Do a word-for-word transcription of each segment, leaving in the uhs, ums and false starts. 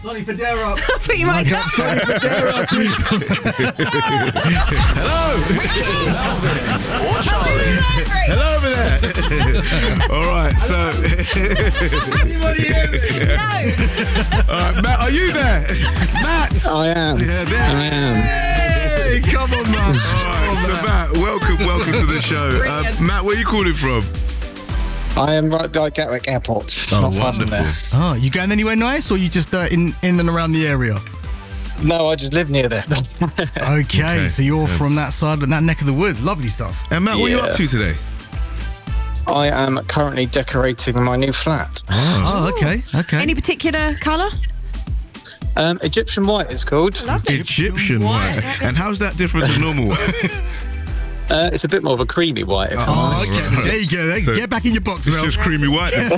Sonny Fodera. I thought you might cut. Sonny Fodera. Hello. Hello over there. All right, so. Anybody hear me? No. All right, Matt, are you there? Matt. I am. Yeah, there. I am. Hey, come on, man. All right, so Matt, welcome, welcome to the show. Uh, Matt, where are you calling from? I am right by Gatwick Airport. Oh, Not far from wonderful. there. Oh, you going anywhere nice, or you just uh, in in and around the area? No, I just live near there. Okay, Okay. so you're from that side of that neck of the woods. Lovely stuff. And Matt, what are you Yeah. up to today? I am currently decorating my new flat. Oh, okay, okay. Any particular colour? Um, Egyptian white it's called. Lovely. Egyptian white. white. And how's that different to normal white? Uh, it's a bit more of a creamy white. If I'm Oh, honest. okay. There you go. There- So- Get back in your box, It's Mel. just creamy white. then.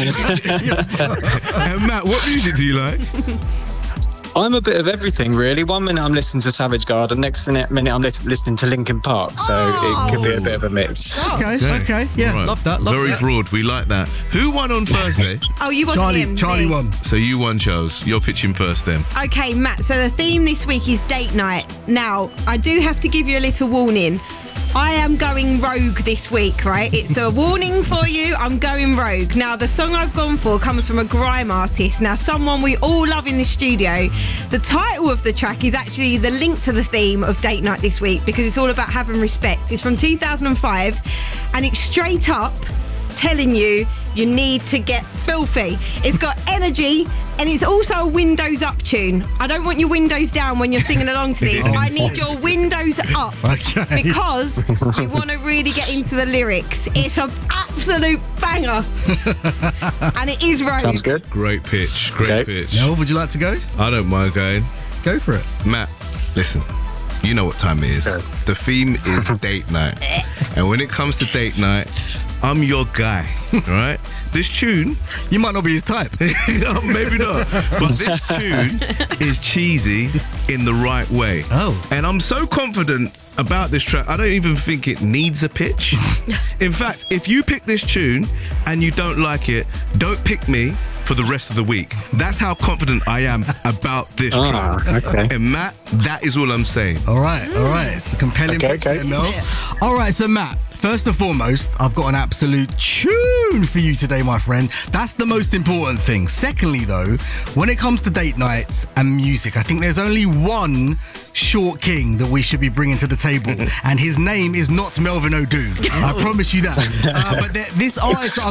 And Matt, what music do you like? I'm a bit of everything, really. One minute I'm listening to Savage Garden, next minute minute I'm li- listening to Linkin Park. So it could be a bit of a mix. Okay, okay, yeah, Right. love that. Love Very that. broad. We like that. Who won on Thursday? Oh, you want Charlie, him? Charlie me. won. So you won, Charles. You're pitching first then. Okay, Matt, so the theme this week is date night. Now, I do have to give you a little warning. I am going rogue this week, right? It's a warning for you. I'm going rogue. Now, the song I've gone for comes from a grime artist. Now, someone we all love in the studio. The title of the track is actually the link to the theme of date night this week because it's all about having respect. It's from two thousand five and it's straight up telling you you need to get filthy. It's got energy and it's also a windows up tune. I don't want your windows down when you're singing along to this. I need your windows up Okay. because you want to really get into the lyrics. It's an absolute banger and it is rogue. Sounds good. Great pitch. Great Okay. pitch. Mel, would you like to go? I don't mind going. Go for it. Matt, listen. You know what time it is. Okay. The theme is date night. And when it comes to date night, I'm your guy, right? This tune, You might not be his type. maybe not, but this tune is cheesy in the right way. Oh. And I'm so confident about this track, I don't even think it needs a pitch. In fact, if you pick this tune and you don't like it, don't pick me for the rest of the week. That's how confident I am about this Ah, track. okay. And Matt, that is all I'm saying. All right, all right. It's a compelling Okay, pitch okay. there, Mel. All right, so Matt, first and foremost, I've got an absolute tune for you today, my friend. That's the most important thing. Secondly, though, when it comes to date nights and music, I think there's only one short king that we should be bringing to the table, and his name is not Melvin Odu. I promise you that. Uh, but there, this artist that I've